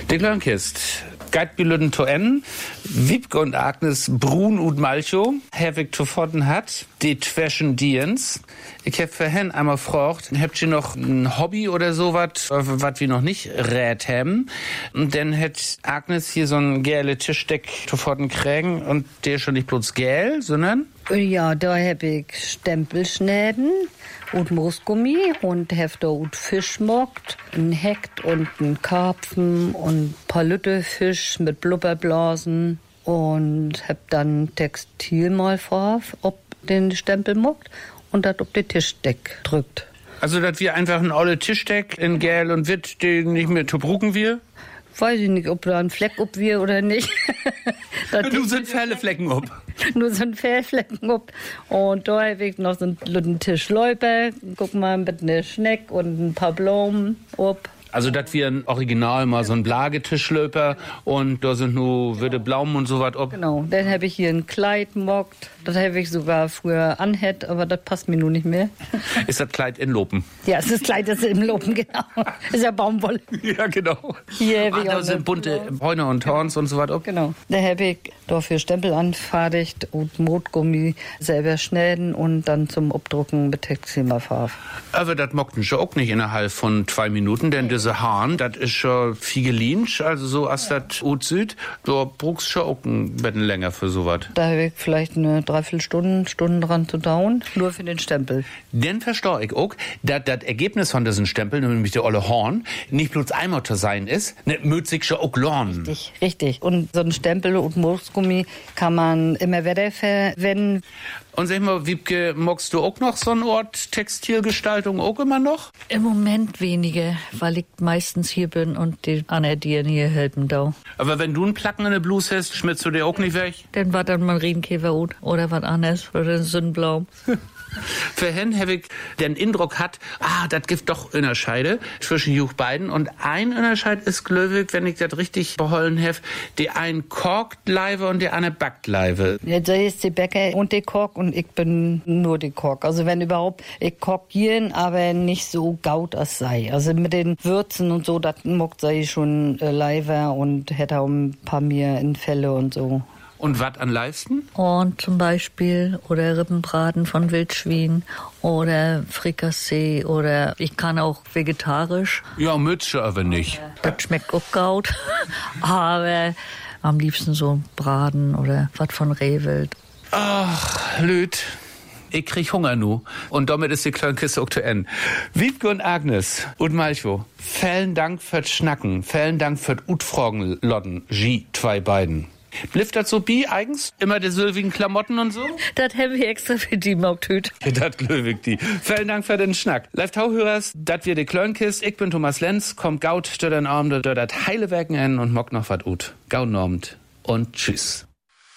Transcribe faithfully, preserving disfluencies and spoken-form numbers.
Die Klönkist. Geit bilüden to en. Wiebke und Agnes Brun und Malcho. Herr Victor Fodden hat. Die Twäschen Diens. Ich hab vorhin einmal gefragt, habt ihr noch ein Hobby oder sowas, was wir noch nicht rät haben? Und dann hat Agnes hier so ein gelbe Tischdeck to Fodden kriegen und der ist schon nicht bloß gel, sondern? Ja, da hab ich Stempelschnäden und Moosgummi und hab da und Fisch mockt, ein Hekt und ein Karpfen und ein paar Lüttefisch mit Blubberblasen und hab dann Textil mal vor, ob den Stempel mockt und das auf den Tischdeck drückt. Also, dass wir einfach ein olle Tischdeck in Gel und Witt, den nicht mehr zu brucken wir? Weiß ich nicht, ob da ein Fleck ob wir oder nicht. Du sind Felleflecken ob. Nur so ein Fellflecken ob. Und da habe ich noch so einen Tischläuper. Guck mal, mit einer Schneck und ein paar Blumen ob. Also, dass wir ein Original mal so ein Blagetischlöper und da sind nur wilde Blumen und so was ob. Genau, dann habe ich hier ein Kleid mockt. Das habe ich sogar früher anhett, aber das passt mir nun nicht mehr. Ist das Kleid in Lopen? Ja, es ist Kleid, das ist im Lopen, genau. Ist ja Baumwolle. Ja, genau. Hier habe Ach, ich da auch sind bunte Heuner und Horns und so was ob. Genau. Da habe ich dafür Stempel anfertigt und Motgummi selber schneiden und dann zum Abdrucken mit Textilfarbe. Aber das mockten schon auch nicht innerhalb von zwei Minuten, denn diese Hahn, das ist schon Fiegelinsch, also so als das Ut Süd, da brauchst du schon auch ein bisschen länger für sowas. Da habe ich vielleicht eine Dreiviertelstunde, Stunden dran zu dauern, nur für den Stempel. Denn verstehe ich auch, dass das Ergebnis von diesen Stempel, nämlich der olle Horn, nicht bloß einmal zu sein ist, ne, mützig schon auch lernen. Richtig, richtig. Und so ein Stempel und Moosgummi kann man immer wieder verwenden. Und sag mal, Wiebke, magst du auch noch so einen Ort Textilgestaltung auch immer noch? Im Moment weniger, weil ich meistens hier bin und die anderen Dieren hier helfen da. Aber wenn du einen Placken in der Blues hast, schmidtst du dir auch nicht weg? Dann war dann mal Riedenkäfer oder was anderes, oder ein Sonnenblau. Vorhin habe ich den Eindruck hat, ah, das gibt doch Unterscheide zwischen juch beiden. Und ein Unterscheid ist, glöwig, wenn ich das richtig behollen habe, die ein korkt Leibe und die eine backt Leibe. Ja, da ist die Bäcker und die Kork und ich bin nur die Kork. Also wenn überhaupt, ich korkieren, aber nicht so gaut als sei. Also mit den Würzen und so, das mockt sei schon äh, Leiber und hätte auch ein paar mehr in Felle und so. Und was an Leisten? Und zum Beispiel oder Rippenbraten von Wildschwein oder Frikassee oder ich kann auch vegetarisch. Ja, Mütze aber nicht. Das schmeckt auch gut, aber am liebsten so Braten oder was von Rehwild. Ach, Lüt. Ich krieg Hunger nu. Und damit ist die Klönkiste auch zu Ende. Wiebke und Agnes und Malcho, vielen Dank fürs Schnacken, vielen Dank fürs Utfragen Lotten, G zwei beiden. Blifft das so bi eigens? Immer die sylvigen Klamotten und so? Das habe ich extra für die Maugtüt. Das glöwig die. Vielen Dank für den Schnack. Live Tauhörers, dat wir die Klönkist. Ich bin Thomas Lenz, kommt gaut durch den Abend, durch das heile Werken en und mock noch wat ut. Gau normt und tschüss.